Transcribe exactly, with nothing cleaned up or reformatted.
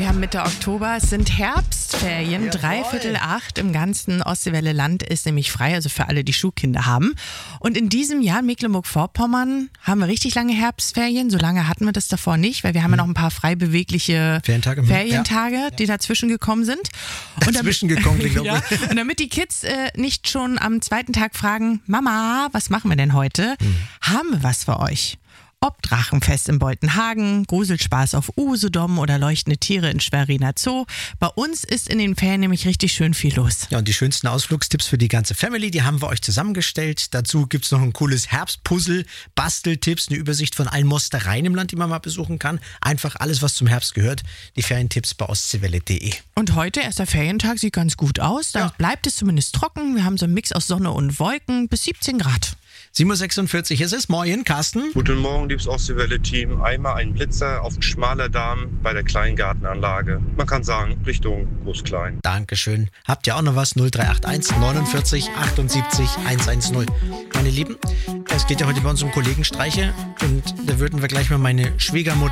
Wir haben Mitte Oktober, es sind Herbstferien, Jawohl. dreiviertel acht im ganzen Ostseewelle-Land ist nämlich frei, also für alle, die Schulkinder haben. Und in diesem Jahr in Mecklenburg-Vorpommern haben wir richtig lange Herbstferien, so lange hatten wir das davor nicht, weil wir haben ja noch ein paar frei bewegliche Ferientage, Ferientage ja. die dazwischen gekommen sind. Und Dazwischen gekommen, glaube ja, ich. und damit die Kids äh, nicht schon am zweiten Tag fragen, Mama, was machen wir denn heute, hm. haben wir was für euch. Ob Drachenfest in Boltenhagen, Gruselspaß auf Usedom oder leuchtende Tiere in Schweriner Zoo. Bei uns ist in den Ferien nämlich richtig schön viel los. Ja, und die schönsten Ausflugstipps für die ganze Family, die haben wir euch zusammengestellt. Dazu gibt es noch ein cooles Herbstpuzzle, Basteltipps, eine Übersicht von allen Mostereien im Land, die man mal besuchen kann. Einfach alles, was zum Herbst gehört. Die Ferientipps bei ostseewelle punkt de. Und heute, erster Ferientag, sieht ganz gut aus. Da Ja. bleibt es zumindest trocken. Wir haben so einen Mix aus Sonne und Wolken bis siebzehn Grad. sieben Uhr sechsundvierzig ist es. Moin, Carsten. Guten Morgen, liebes Ostseewelle-Team. Einmal ein Blitzer auf Schmalerdamm bei der Kleingartenanlage. Man kann sagen, Richtung Groß-Klein. Dankeschön. Habt ihr auch noch was? null drei acht eins neunundvierzig achtundsiebzig hundertzehn. Meine Lieben, es geht ja heute bei uns um Kollegenstreiche und da würden wir gleich mal meine Schwiegermutter